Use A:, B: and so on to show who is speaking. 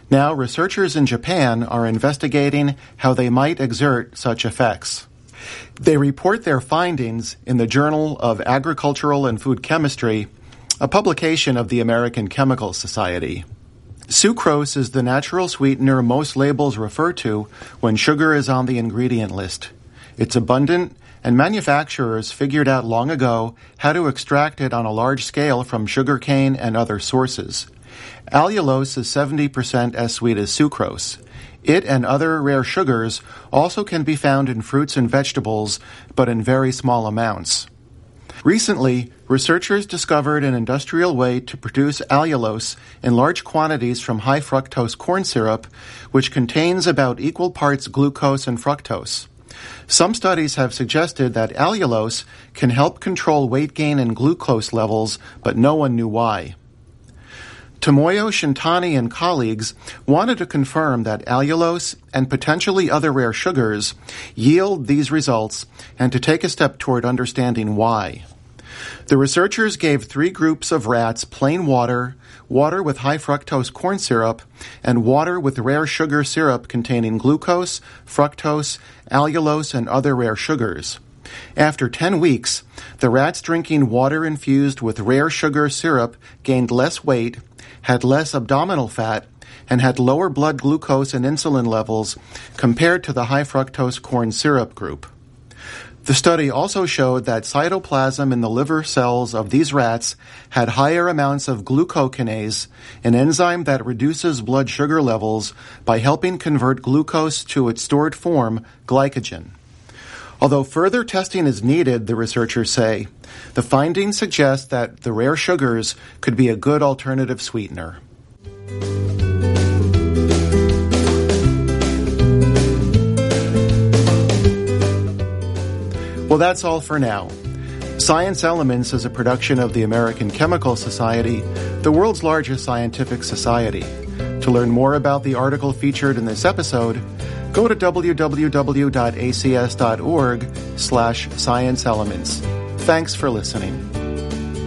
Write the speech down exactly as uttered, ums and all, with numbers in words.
A: Now, researchers in Japan are investigating how they might exert such effects. They report their findings in the Journal of Agricultural and Food Chemistry, a publication of the American Chemical Society. Sucrose is the natural sweetener most labels refer to when sugar is on the ingredient list. It's abundant, and manufacturers figured out long ago how to extract it on a large scale from sugarcane and other sources. Allulose is seventy percent as sweet as sucrose. It and other rare sugars also can be found in fruits and vegetables, but in very small amounts. Recently, researchers discovered an industrial way to produce allulose in large quantities from high fructose corn syrup, which contains about equal parts glucose and fructose. Some studies have suggested that allulose can help control weight gain and glucose levels, but no one knew why. Tomoyo Shintani and colleagues wanted to confirm that allulose and potentially other rare sugars yield these results and to take a step toward understanding why. The researchers gave three groups of rats plain water, water with high fructose corn syrup, and water with rare sugar syrup containing glucose, fructose, allulose, and other rare sugars. After ten weeks, the rats drinking water infused with rare sugar syrup gained less weight, had less abdominal fat, and had lower blood glucose and insulin levels compared to the high fructose corn syrup group. The study also showed that cytoplasm in the liver cells of these rats had higher amounts of glucokinase, an enzyme that reduces blood sugar levels by helping convert glucose to its stored form, glycogen. Although further testing is needed, the researchers say, the findings suggest that the rare sugars could be a good alternative sweetener. Well, that's all for now. Science Elements is a production of the American Chemical Society, the world's largest scientific society. To learn more about the article featured in this episode, go to w w w dot a c s dot org slash science elements. Thanks for listening.